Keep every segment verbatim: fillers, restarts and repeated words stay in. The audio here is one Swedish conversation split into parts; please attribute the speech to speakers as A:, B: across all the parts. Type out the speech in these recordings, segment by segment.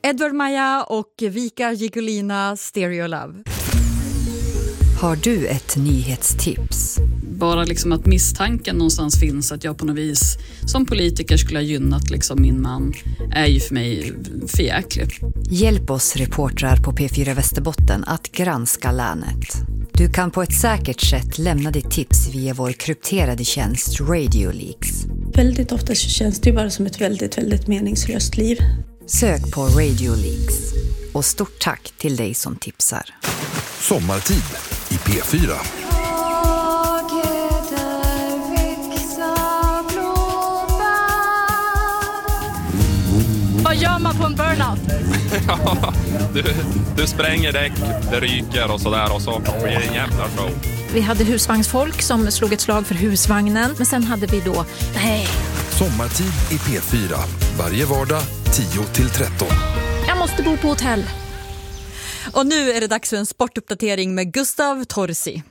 A: Edward Maja och Vika Gikulina, Stereo Love.
B: Har du ett nyhetstips?
C: Bara liksom att misstanken någonstans finns att jag på något vis som politiker skulle ha gynnat liksom min man är ju för mig förjäkligt.
B: Hjälp oss reportrar på P fyra Västerbotten att granska länet. Du kan på ett säkert sätt lämna ditt tips via vår krypterade tjänst Radio Leaks.
D: Väldigt ofta så känns det ju bara som ett väldigt, väldigt meningslöst liv.
B: Sök på Radio Leaks. Och stort tack till dig som tipsar.
E: Sommartid i P fyra.
F: Vad gör man på en burnout?
G: Ja, du, du spränger däck, det ryker och sådär och så blir det en jävla show.
F: Vi hade husvagnsfolk som slog ett slag för husvagnen. Men sen hade vi då, nej.
E: Sommartid i P fyra. Varje vardag tio till tretton.
F: Jag måste bo på hotell.
A: Och nu är det dags för en sportuppdatering med Gustav Torsi.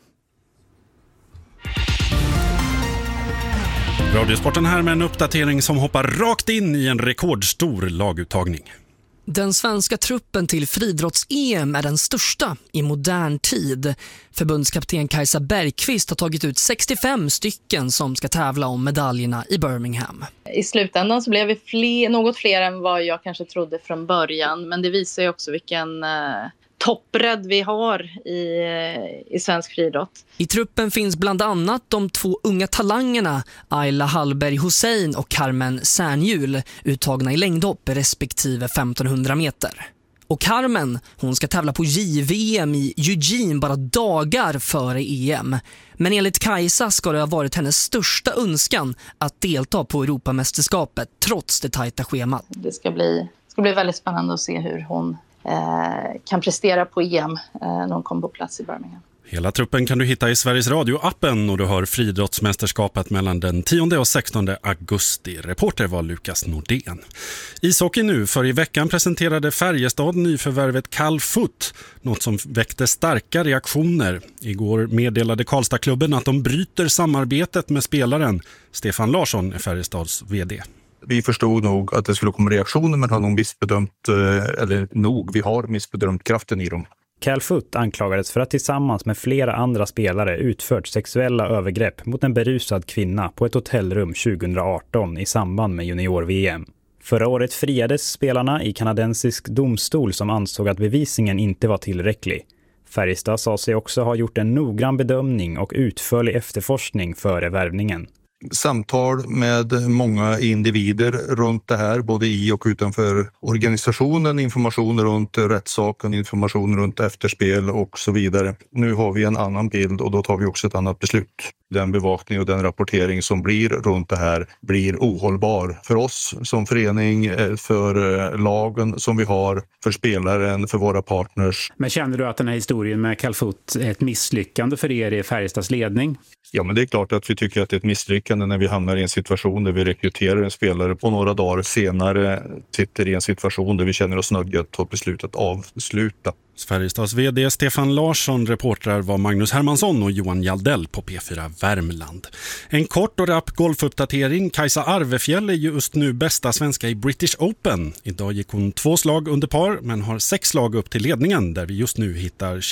H: Radiosporten här med en uppdatering som hoppar rakt in i en rekordstor laguttagning.
I: Den svenska truppen till friidrotts-E M är den största i modern tid. Förbundskapten Kajsa Bergqvist har tagit ut sextiofem stycken som ska tävla om medaljerna i Birmingham.
J: I slutändan så blev vi fler, något fler än vad jag kanske trodde från början. Men det visar ju också vilken eh, toppbredd vi har i, i svensk friidrott.
I: I truppen finns bland annat de två unga talangerna Ayla Hallberg Hussein och Carmen Särnhjul, uttagna i längdhopp respektive femtonhundra meter. Och Carmen, hon ska tävla på J V M i Eugene bara dagar före E M. Men enligt Kajsa ska det ha varit hennes största önskan att delta på Europamästerskapet trots det tajta schemat.
J: Det ska bli, ska bli väldigt spännande att se hur hon eh, kan prestera på E M eh, när hon kommer på plats i Birmingham.
H: Hela truppen kan du hitta i Sveriges Radio-appen och du hör friidrottsmästerskapet mellan den tionde och sextonde augusti. Reporter var Lukas Nordén. Ishockey nu, för i veckan presenterade Färjestad nyförvärvet Cal Foot, något som väckte starka reaktioner. Igår meddelade Karlstadklubben att de bryter samarbetet med spelaren. Stefan Larsson är Färjestads vd.
K: Vi förstod nog att det skulle komma reaktioner, men har nog missbedömt, eller nog, vi har missbedömt kraften i dem.
L: Cal Foot anklagades för att tillsammans med flera andra spelare utfört sexuella övergrepp mot en berusad kvinna på ett hotellrum tjugoarton i samband med junior-V M. Förra året friades spelarna i kanadensisk domstol som ansåg att bevisningen inte var tillräcklig. Färjestad sa sig också ha gjort en noggrann bedömning och utförlig efterforskning före värvningen.
K: Samtal med många individer runt det här, både i och utanför organisationen, information runt rättssaken, information runt efterspel och så vidare. Nu har vi en annan bild och då tar vi också ett annat beslut. Den bevakning och den rapportering som blir runt det här blir ohållbar för oss som förening, för lagen som vi har, för spelaren, för våra partners.
L: Men känner du att den här historien med Cal Foot är ett misslyckande för er i Färjestads ledning?
K: Ja, men det är klart att vi tycker att det är ett misslyckande när vi hamnar i en situation där vi rekryterar en spelare på några dagar senare sitter i en situation där vi känner oss nödgade att ta beslutet avsluta.
H: Färjestads vd Stefan Larsson, reportrar var Magnus Hermansson och Johan Jaldell på P fyra Värmland. En kort och rapp golfuppdatering. Kajsa Arvefjäll är just nu bästa svenska i British Open. Idag gick hon två slag under par men har sex slag upp till ledningen där vi just nu hittar